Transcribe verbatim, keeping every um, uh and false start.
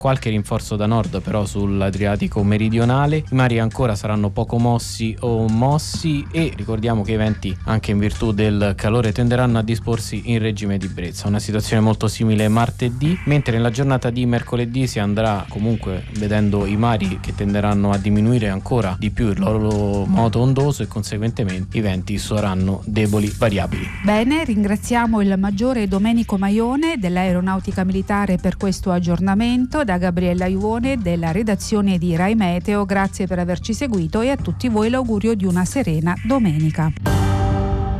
qualche rinforzo da nord però sull'Adriatico meridionale. I mari ancora saranno poco mossi o mossi e ricordiamo che i venti, anche in virtù del calore, tenderanno a disporsi in regime di brezza, una situazione molto simile martedì, mentre nella giornata di mercoledì si andrà comunque vedendo i mari che tenderanno a diminuire ancora di più il loro moto ondoso e conseguentemente i venti saranno deboli, variabili. Bene, ringraziamo il maggiore Domenico Maione dell'Aeronautica Militare per questo aggiornamento. Da Gabriella Iuone della redazione di Rai Meteo, grazie per averci seguito e a tutti voi l'augurio di una serena domenica.